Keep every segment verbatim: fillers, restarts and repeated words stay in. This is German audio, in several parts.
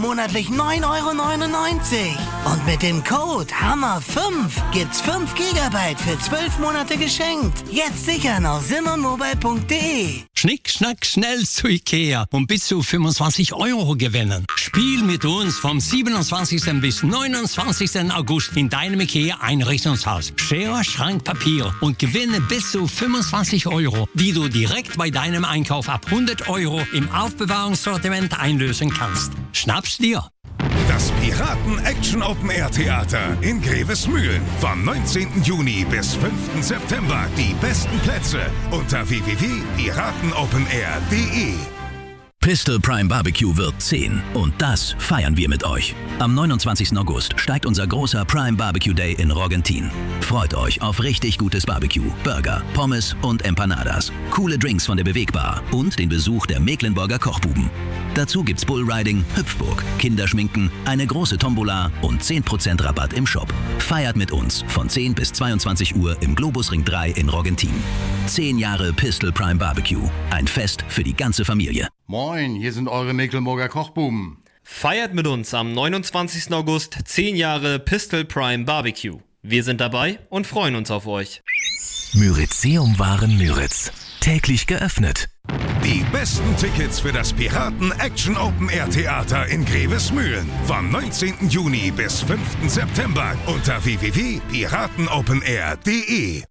monatlich neun Euro neunundneunzig. Und mit dem Code Hammer fünf gibt's fünf Gigabyte für zwölf Monate geschenkt. Jetzt sichern auf simonmobile punkt de. Schnick, schnack, schnell zu Ikea und bis zu fünfundzwanzig Euro gewinnen. Spiel mit uns vom siebenundzwanzigsten bis neunundzwanzigsten August in deinem Ikea-Einrichtungshaus. Schere, Schrank, Papier und gewinne bis zu fünfundzwanzig Euro, die du direkt bei deinem Einkauf ab hundert Euro im Aufbewahrungssortiment einlösen kannst. Schnapp's dir! Das Piraten-Action-Open-Air-Theater in Grevesmühlen. Vom neunzehnten Juni bis fünften September. Die besten Plätze unter w w w punkt piratenopenair punkt de. Pistol Prime Barbecue wird zehn und das feiern wir mit euch. Am neunundzwanzigsten August steigt unser großer Prime Barbecue Day in Rogentin. Freut euch auf richtig gutes Barbecue, Burger, Pommes und Empanadas, coole Drinks von der Bewegbar und den Besuch der Mecklenburger Kochbuben. Dazu gibt's Bullriding, Hüpfburg, Kinderschminken, eine große Tombola und zehn Prozent Rabatt im Shop. Feiert mit uns von zehn bis zweiundzwanzig Uhr im Globusring drei in Rogentin. zehn Jahre Pistol Prime Barbecue. Ein Fest für die ganze Familie. Moin, hier sind eure Mecklenburger Kochbuben. Feiert mit uns am neunundzwanzigsten August zehn Jahre Pistol Prime Barbecue. Wir sind dabei und freuen uns auf euch. Myrizeum Waren Müritz. Täglich geöffnet. Die besten Tickets für das Piraten-Action-Open-Air-Theater in Grevesmühlen. Vom neunzehnten Juni bis fünften September unter w w w punkt piratenopenair punkt de.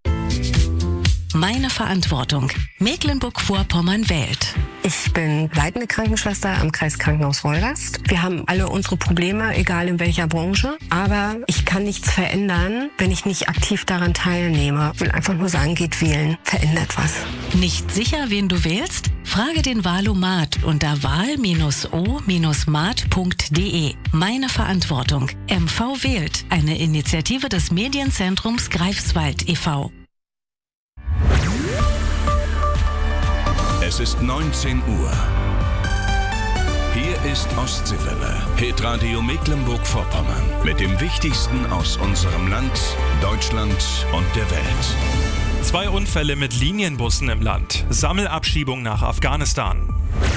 Meine Verantwortung. Mecklenburg-Vorpommern wählt. Ich bin leitende Krankenschwester am Kreiskrankenhaus Wolgast. Wir haben alle unsere Probleme, egal in welcher Branche. Aber ich kann nichts verändern, wenn ich nicht aktiv daran teilnehme. Ich will einfach nur sagen, geht wählen. Verändert was. Nicht sicher, wen du wählst? Frage den Wahlomat unter wahl o mat punkt de. Meine Verantwortung. M V wählt. Eine Initiative des Medienzentrums Greifswald e V Es ist neunzehn Uhr. Hier ist Ostseewelle, Hitradio Mecklenburg-Vorpommern. Mit dem Wichtigsten aus unserem Land, Deutschland und der Welt. Zwei Unfälle mit Linienbussen im Land. Sammelabschiebung nach Afghanistan.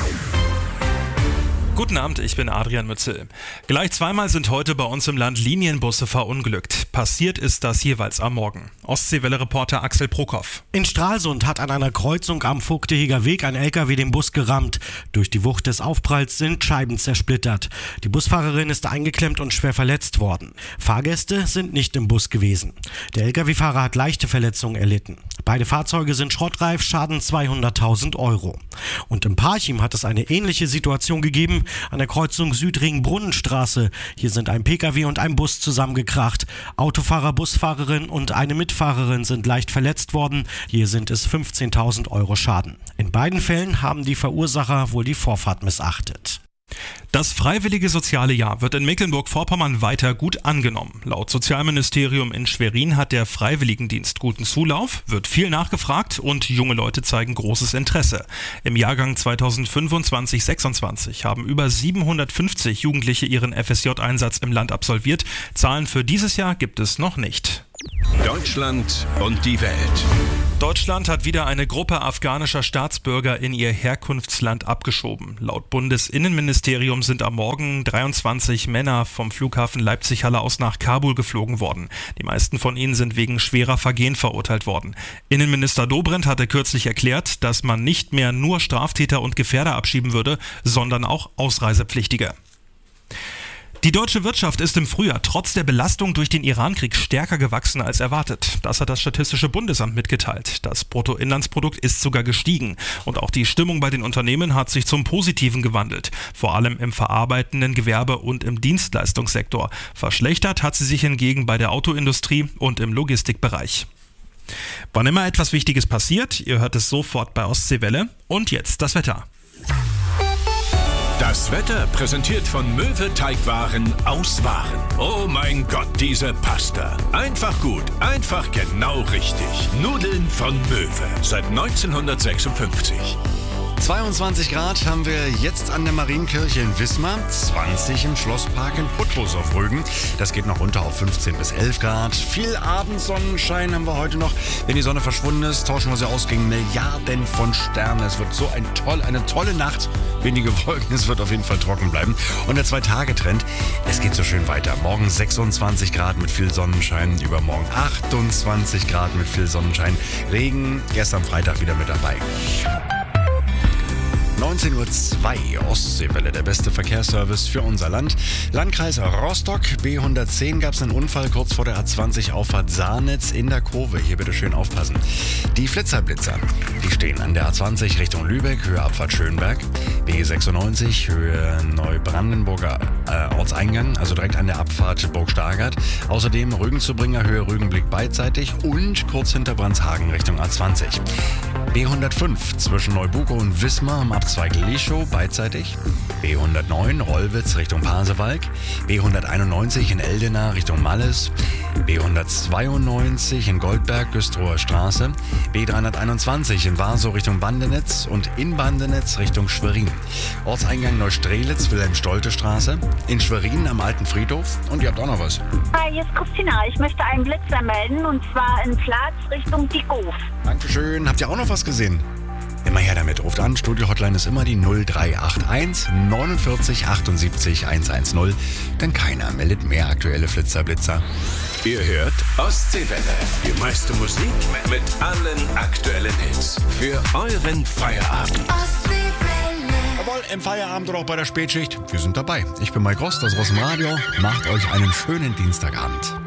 Guten Abend, ich bin Adrian Mützel. Gleich zweimal sind heute bei uns im Land Linienbusse verunglückt. Passiert ist das jeweils am Morgen. Ostseewelle-Reporter Axel Prokop. In Stralsund hat an einer Kreuzung am Vogteheger Weg ein L K W den Bus gerammt. Durch die Wucht des Aufpralls sind Scheiben zersplittert. Die Busfahrerin ist eingeklemmt und schwer verletzt worden. Fahrgäste sind nicht im Bus gewesen. Der L K W-Fahrer hat leichte Verletzungen erlitten. Beide Fahrzeuge sind schrottreif, Schaden zweihunderttausend Euro. Und im Parchim hat es eine ähnliche Situation gegeben, an der Kreuzung Südring-Brunnenstraße. Hier sind ein P K W und ein Bus zusammengekracht. Autofahrer, Busfahrerin und eine Mitfahrerin sind leicht verletzt worden. Hier sind es fünfzehntausend Euro Schaden. In beiden Fällen haben die Verursacher wohl die Vorfahrt missachtet. Das freiwillige soziale Jahr wird in Mecklenburg-Vorpommern weiter gut angenommen. Laut Sozialministerium in Schwerin hat der Freiwilligendienst guten Zulauf, wird viel nachgefragt und junge Leute zeigen großes Interesse. Im Jahrgang zweitausendfünfundzwanzig sechsundzwanzig haben über siebenhundertfünfzig Jugendliche ihren F S J-Einsatz im Land absolviert. Zahlen für dieses Jahr gibt es noch nicht. Deutschland und die Welt. Deutschland hat wieder eine Gruppe afghanischer Staatsbürger in ihr Herkunftsland abgeschoben. Laut Bundesinnenministerium sind am Morgen dreiundzwanzig Männer vom Flughafen Leipzig-Halle aus nach Kabul geflogen worden. Die meisten von ihnen sind wegen schwerer Vergehen verurteilt worden. Innenminister Dobrindt hatte kürzlich erklärt, dass man nicht mehr nur Straftäter und Gefährder abschieben würde, sondern auch Ausreisepflichtige. Die deutsche Wirtschaft ist im Frühjahr trotz der Belastung durch den Irankrieg stärker gewachsen als erwartet. Das hat das Statistische Bundesamt mitgeteilt. Das Bruttoinlandsprodukt ist sogar gestiegen. Und auch die Stimmung bei den Unternehmen hat sich zum Positiven gewandelt. Vor allem im verarbeitenden Gewerbe und im Dienstleistungssektor. Verschlechtert hat sie sich hingegen bei der Autoindustrie und im Logistikbereich. Wann immer etwas Wichtiges passiert, ihr hört es sofort bei Ostseewelle. Und jetzt das Wetter. Das Wetter präsentiert von Möwe Teigwaren aus Waren. Oh mein Gott, diese Pasta. Einfach gut, einfach genau richtig. Nudeln von Möwe seit neunzehnhundertsechsundfünfzig. zweiundzwanzig Grad haben wir jetzt an der Marienkirche in Wismar, zwanzig im Schlosspark in Putbus auf Rügen. Das geht noch runter auf fünfzehn bis elf Grad. Viel Abendsonnenschein haben wir heute noch. Wenn die Sonne verschwunden ist, tauschen wir sie aus gegen Milliarden von Sternen. Es wird so ein toll, eine tolle Nacht. Wenige Wolken, es wird auf jeden Fall trocken bleiben. Und der Zwei-Tage-Trend, es geht so schön weiter. Morgen sechsundzwanzig Grad mit viel Sonnenschein, übermorgen achtundzwanzig Grad mit viel Sonnenschein. Regen, erst am Freitag wieder mit dabei. neunzehn Uhr zwei, Ostseewelle, der beste Verkehrsservice für unser Land. Landkreis Rostock, B hundertzehn, gab es einen Unfall kurz vor der A zwanzig Auffahrt Saarnitz in der Kurve. Hier bitte schön aufpassen. Die Flitzerblitzer, die stehen an der A zwanzig Richtung Lübeck, Höhe Abfahrt Schönberg. B sechsundneunzig, Höhe Neubrandenburger äh, Ortseingang, also direkt an der Abfahrt Burg Stargard. Außerdem Rügenzubringer, Höhe Rügenblick beidseitig und kurz hinter Brandshagen Richtung A zwanzig. B hundertfünf zwischen Neubuko und Wismar am Abzweig Lischow beidseitig. B hundertneun Rollwitz Richtung Pasewalk. B hunderteinundneunzig in Eldena Richtung Malles. B hundertzweiundneunzig in Goldberg Güstrower Straße. B dreihunderteinundzwanzig in Warsow Richtung Bandenitz und in Bandenitz Richtung Schwerin. Ortseingang Neustrelitz Wilhelm-Stolte Straße. In Schwerin am Alten Friedhof. Und ihr habt auch noch was. Hi, hier ist Christina. Ich möchte einen Blitzer melden und zwar in Platz Richtung Dickhof. Dankeschön. Habt ihr auch noch was gesehen? Immer her damit. Ruft an. Studio-Hotline ist immer die null drei acht eins neunundvierzig achtundsiebzig hundertzehn. Denn keiner meldet mehr aktuelle Flitzerblitzer. Ihr hört Ostseewelle. Die meiste Musik mit allen aktuellen Hits. Für euren Feierabend. Jawohl, im Feierabend oder auch bei der Spätschicht. Wir sind dabei. Ich bin Mike Rost, das Ross im Radio. Macht euch einen schönen Dienstagabend.